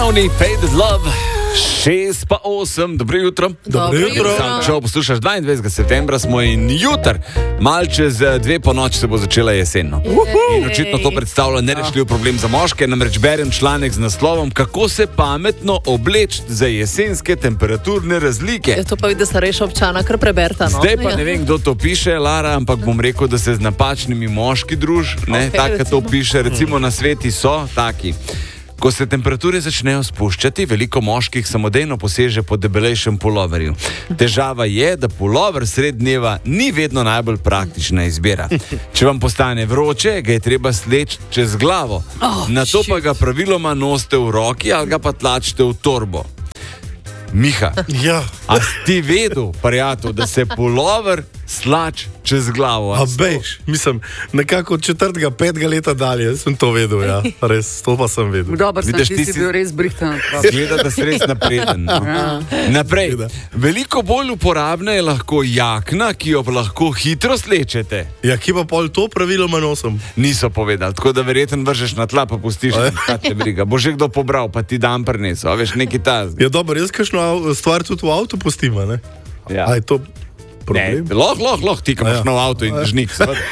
Brownie, Faded Love, 6:08, dobro jutro. Dobro jutro. Če poslušaš 22. septembra, smo in jutr, mal čez 2 po noči se bo začela jesen. In očitno to predstavlja nerešljiv problem za moške, namreč berem članek z naslovom Kako se pametno obleči za jesenske temperaturne razlike. Ja, to pa vidi, da starejša občana, kar preberta. No? Zdaj pa ne vem, kdo to piše, Lara, ampak bom rekel, da se z napačnimi moški druž, ne, Okay, tako to piše, recimo na sveti so taki. Ko se temperature začnejo spuščati, veliko moških samodejno poseže po debelejšem puloverju. Težava je, da pulover sred dneva ni vedno najbolj praktična izbira. Če vam postane vroče, ga je treba sleči čez glavo. Nato pa ga praviloma nosite v roki ali ga pa tlačite v torbo. Miha, Ja, a si ti vedel, prijatelj, da se pulover slač čez glavo? a bejš, mislim, nekako od 4., 5. leta dalje sem to vedel, ja, res, to pa sem vedel. Dobro, Vidiš, ti ti si si- bil res brihtan. Zgleda, da si res napreden. No. Naprej. Veliko bolj uporabna je lahko jakna, ki jo lahko hitro slečete. Ja, ki pa pol to praviloma nosim. Niso povedali, tako da verjetno vržeš na tla, pa pustiš, da te briga. Bo že kdo pobral, pa ti dan prinesel, a veš, neki ta. Ja, dobro, jaz kakšno stvar tudi v avtu pustim, a ne? Ja. A je to problem? Lahko, ti, ko imaš nov avto in držnik.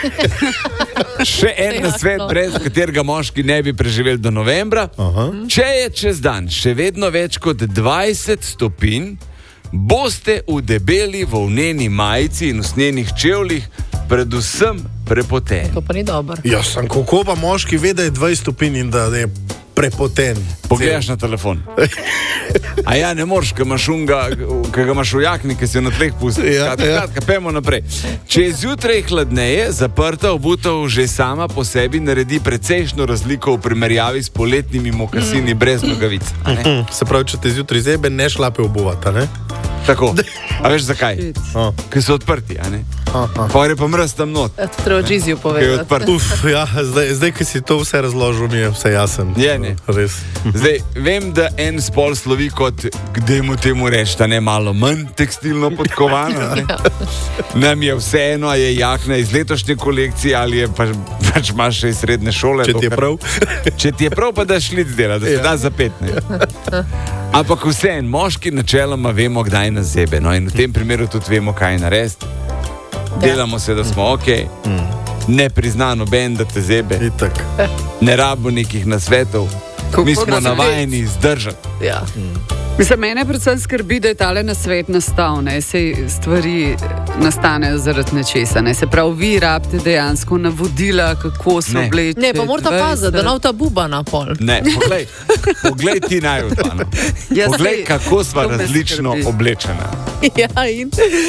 Še en nasvet, brez katerega moški ne bi preživeli do novembra. Aha. Če je čez dan še vedno več kot 20 stopinj, boste v debeli volneni majici in usnjenih čevljih predvsem prepoteni. To pa ni dobro. Ja, sem kako pa moški ve, da je 20 stopinj in da je prepoten. Pogledaš na telefon. A ja, ne moreš, ki ga imaš v jakni, ki si jo na tleh pusti. Ja, Kratka, pojmo naprej. Če je zjutraj hladneje, zaprta obutev že sama po sebi naredi precejšno razliko v primerjavi s poletnimi mokasini brez nogavic. a ne? Se pravi, če te zjutraj zebe, ne šlape obuvata, ne? Tako. A veš zakaj? A. Ker so odprti, a ne? Aha. Pa gre pa mraz tam not, Ja, to treba Džiziju ki je povedati. odprt. Ja, zdaj, ki si to vse razložil, mi je vse jasen. Je, ne? Res. Zdaj, vem, da en spol slovi kot, kdaj temu reči, da ne malo manj tekstilno podkovano. Ne? Nam je vseeno, a je jakna iz letošnje kolekcije ali je pač imaš še iz srednje šole. Če ti je prav. Če ti je prav, pa daš šlic dela, da se da zapet. Ne? Ampak vseeno, moški načeloma vemo, kdaj nas zebe. No? In v tem primeru tudi vemo, kaj narediti. Delamo se, da smo ok. Ne prizna noben, da te zebe. Itak. Ne rabo nekih nasvetov. Kako Mi smo nasvet? navajeni zdržati. Ja. Mislim, mene predvsem skrbi, da je tale nasvet nastal, ne, sej stvari nastanejo zaradi nečesa, ne, se pravi, vi rabite dejansko navodila, kako se Ne. obleči. Ne, pa morate paziti, da nav ta buba na pol. Ne, poglej ti najutvano. Ja, Poglej, sej, kako sva to me različno skrbi. oblečena. Ja, in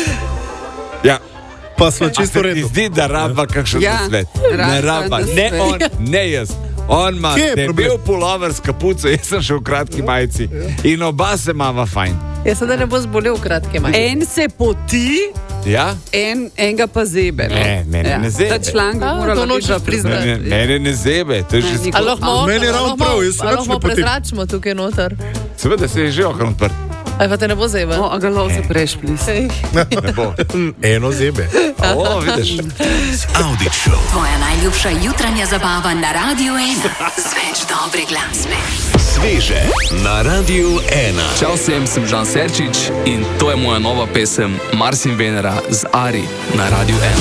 Ja, Pa smo a čisto se ti redo. zdi, da raba kakšen Ja, nasvet? raba Ne raba, nasvet. ne on, ne jaz. On ima Kje je debel problem? pulover s kapuco, jaz sem še v kratki majici. In oba se imava fajn. jaz se da ne bo zbolel v kratke majice. En se poti, Ja? enega pa zebe. No? Ne, mene ne zebe. Ta članek A, mora to nočeš priznati. Mene ne zebe, to je že Ne, skoro. nikoli. Lahko Meni je ravno prav, jaz se nič ne potim. prezračimo tukaj noter. Seveda se je že okran odprt. Aj pa te ne bo zeba. No, a ga lahko zapreš, plis. Ne bo. Eno zebe. O, vidiš. Audi Show. Tvoja najljubša jutranja zabava na Radiu 1 z več dobre glasbe. Sveže na Radiu 1. Čau vsem, sem Žan Serčič in to je moja nova pesem Mars in Venera z Ari na Radiu 1.